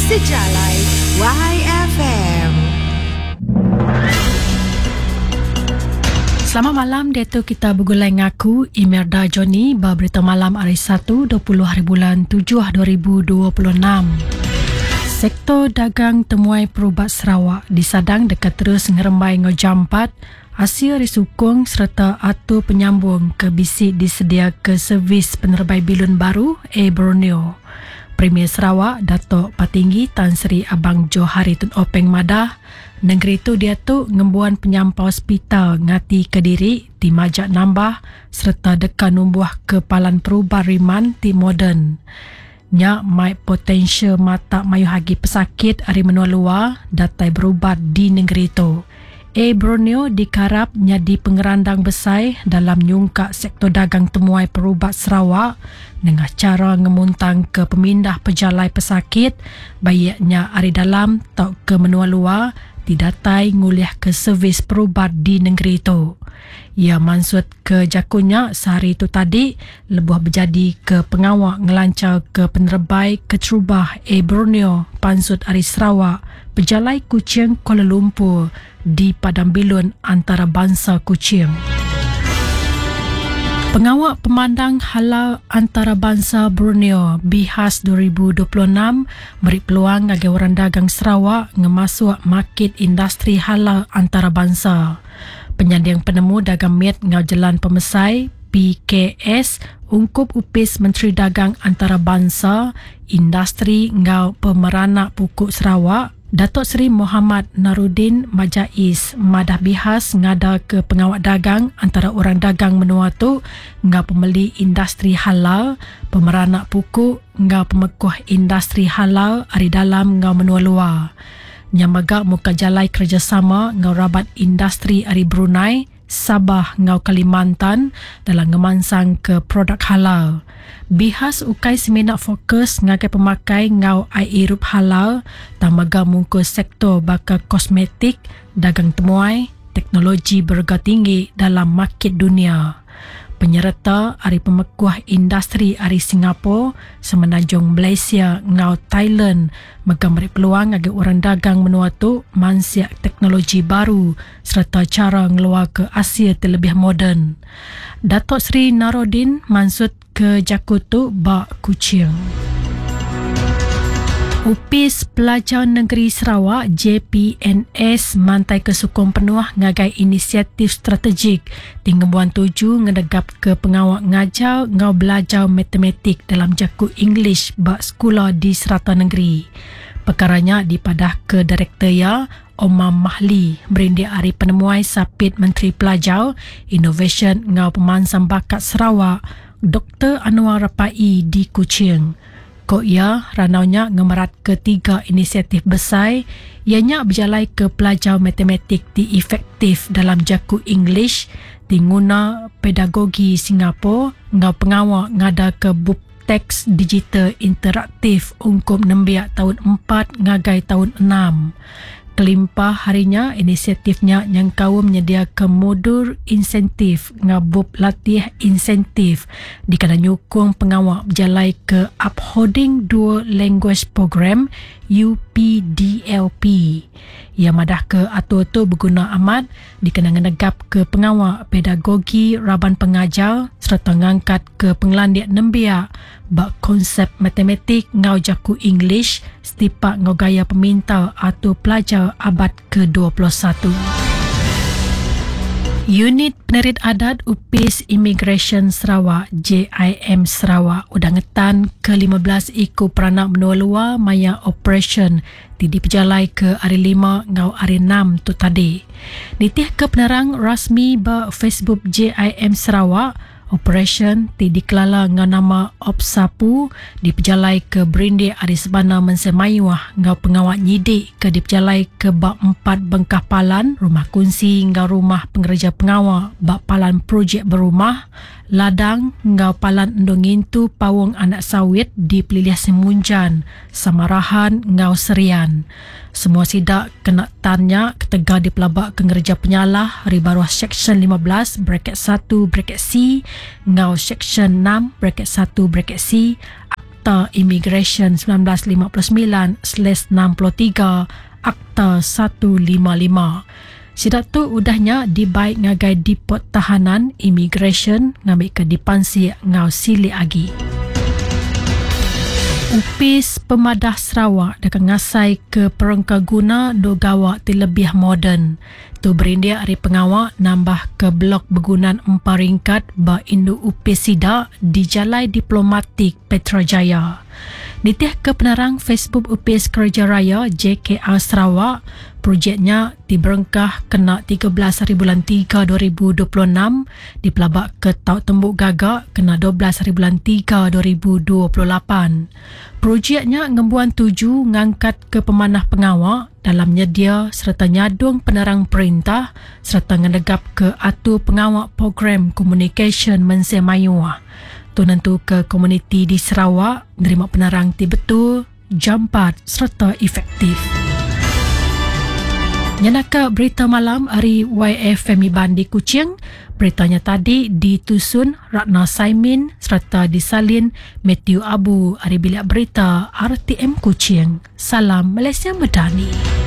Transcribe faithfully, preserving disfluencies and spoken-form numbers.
Sejalai Y F M. Selamat malam, Dato' kita bergulai ngaku Imelda Johnny berberita malam hari Sabtu dua puluh hari bulan tujuh dua ribu dua puluh enam. Sektor dagang temuai perubat Sarawak disadang dekat terus ngerembai ngojampat Asia risukung serta atur penyambung ke bisik disedia ke servis penerbai bilun baru Air Borneo. Premier Sarawak Dato' Patinggi Tan Sri Abang Johari Tun Openg Madah negeri itu dia tu ngembuan penyampau hospital ngati Kediri di Majak Nambah serta dekat numbuh kepalan perubahan riman di moden. Nya mai potensial mata mayu hagi pesakit hari menua luar datai berubat di negeri itu. Air Borneo dikarap nyadi pengerandang besar dalam nyungkak sektor dagang temuai perubat Sarawak dengan cara ngemuntang ke pemindah pejalai pesakit bayaknya hari dalam atau ke menua luar didatai nguliah ke servis perubat di negeri itu. Ia maksud ke jakunya sehari itu tadi lebuh berjadi ke pengawak ngelancar ke penerbai ke Terubah Air Borneo Pansut Ari Sarawak pejalai Kuching Kuala Lumpur di Padang Bilun Antarabangsa Kuching. Pengawak Pemandang Halal Antarabangsa Borneo B H A S dua ribu dua puluh enam beri peluang bagi orang dagang Sarawak ngemasuk market industri halal antarabangsa. Penyandang penemu dagang miat ngau jalan pemesai P K S ungkup upis Menteri Dagang Antarabangsa Industri ngau Pemeranak Pukuk Sarawak Datuk Seri Muhammad Narudin Majais madah bihas ngada ke pengawak dagang antara orang dagang menua tu ngau pembeli industri halal, pemeranak pukuk ngau pemekuh industri halal ari dalam ngau menua luar. Nyamaga muka jalai kerjasama ngau rabat industri ari Brunei, Sabah ngau Kalimantan dalam ngemansang ke produk halal. Bihas ukai seminar fokus ngagai pemakai ngau air irup halal tamaga mungku sektor bakal kosmetik, dagang temuai, teknologi berharga tinggi dalam market dunia. Penyerta ari pemekuah industri ari Singapura, semenanjung Malaysia ngau Thailand mega beri peluang bagi orang dagang menua tu mansiak teknologi baru serta cara ngeluar ke Asia terlebih moden. Datuk Seri Narudin maksud ke Jakutu Bak Kuching. Upis Pelajar Negeri Sarawak J P N S mantai ke sukong penuh ngagai inisiatif strategik tinggembuan tuju ngedegap ke pengawak ngajar ngau belajar matematik dalam jaku English bak sekolah di serata negeri. Perkaranya dipadah ke Direktur ya Omar Mahli berindik hari penemuai sapit Menteri Pelajar Innovation ngau pemansam bakat Sarawak Doktor Anwar Rapai di Kuching. Kok ia ranaunya ngemerat ketiga inisiatif besar ianya berjalai ke pelajar matematik di efektif dalam jaku English di guna pedagogi Singapura ngau pengawak ngada ke bub teks digital interaktif ungkup nembiak tahun empat ngagai tahun enam. Kelimpah harinya inisiatifnya yang kau menyedia ke modul insentif ngabub latih insentif di kana nyukung pengawak berjalai ke upholding dual language program U P D L P. Ia madah ke atur tu berguna amat dikena ngenegap ke pengawak pedagogi raban pengajar serta ngangkat ke penglandiak nembiak bak konsep matematik ngau jaku English setipak ngau gaya peminta atau pelajar abad ke dua puluh satu. Unit Penerit Adat Upis Immigration Sarawak J I M Sarawak udah ngetan ke lima belas ikut peranak menua luar maya operation di diperjalai ke hari lima ngau hari enam tu tadi. Nitih ke penerang rasmi ba Facebook J I M Sarawak Operation ti dikelala ngau nama Opsapu diperjalai ke Berindi Ari Sebana Mensemayuah ngau pengawak nyidik ke diperjalai ke bak empat bengkah palan rumah kunci ngau rumah pengerja pengawak bak palan projek berumah ladang ngau palan endongin tu pawang anak sawit di Peliliah Semunjan Samarahan ngau Serian. Semua sidak kena tanya ketega di pelabak kengerja penyalah ribaruah Seksyen lima belas bracket satu bracket C ngau Seksyen enam bracket satu bracket C Akta Immigration sembilan belas lima puluh sembilan enam puluh tiga Akta seratus lima puluh lima. Sidak tu udahnya dibaik ngagai dipot tahanan Immigration ngambil ke dipansi ngau sili agi. Upis Pemadah Sarawak dekat ngasai ke perangka guna do gawak terlebih moden. Tu berindia hari pengawak nambah ke blok bergunaan empat ringkat ba induk upis sidak di Jalai Diplomatik Petrajaya. Nitih ke penerang Facebook Upis Kerja Raya J K R Sarawak, projeknya diberengkah kena tiga belas hari bulan tiga dua ribu dua puluh enam, dipelabak ke Taut Tembuk Gagak kena dua belas hari bulan tiga dua ribu dua puluh lapan. Projeknya ngembuan tuju ngangkat ke pemanah pengawak dalam nyedia serta nyadung penerang perintah serta ngedegap ke atu pengawak program communication Mense Mayuah. Tu nentu ke komuniti di Sarawak menerima penerang ti betul, jampat serta efektif. Nyanaka berita malam hari Y F M Iban di Kuching. Beritanya tadi ditusun Ratna Saimin serta disalin Matthew Abu hari bilik berita R T M Kuching. Salam Malaysia Medani.